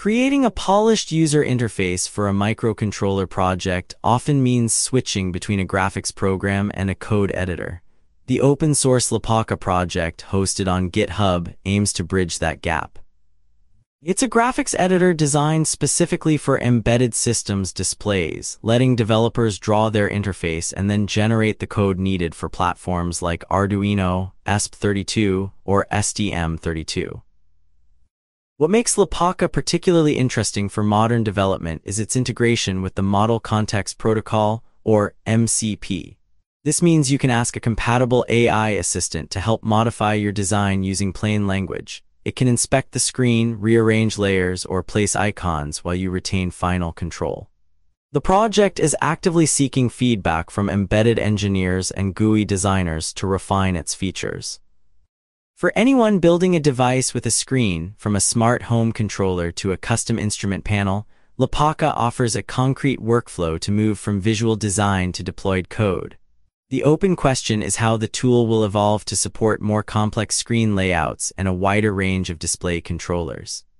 Creating a polished user interface for a microcontroller project often means switching between a graphics program and a code editor. The open-source Lapaka project, hosted on GitHub, aims to bridge that gap. It's a graphics editor designed specifically for embedded systems displays, letting developers draw their interface and then generate the code needed for platforms like Arduino, ESP32, or STM32. What makes Lapaka particularly interesting for modern development is its integration with the Model Context Protocol, or MCP. This means you can ask a compatible AI assistant to help modify your design using plain language. It can inspect the screen, rearrange layers, or place icons while you retain final control. The project is actively seeking feedback from embedded engineers and GUI designers to refine its features. For anyone building a device with a screen, from a smart home controller to a custom instrument panel, Lapaka offers a concrete workflow to move from visual design to deployed code. The open question is how the tool will evolve to support more complex screen layouts and a wider range of display controllers.